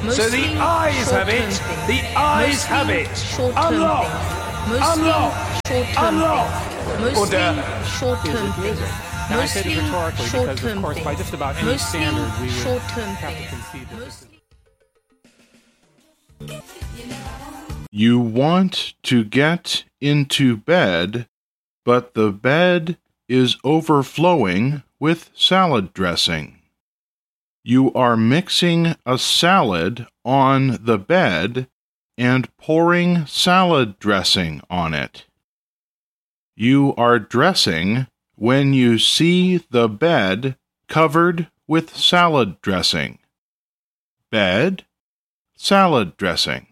So the eyes have it. The eyes have it. Unlock. Unlock. Unlock. Order. Short-term things. Now I say this rhetorically because, of course, by just about any standard, we would short-term have to things. concede that this is... You want to get into bed, but the bed is overflowing with salad dressing. You are mixing a salad on the bed and pouring salad dressing on it. You are dressing when you see the bed covered with salad dressing. Bed, salad dressing.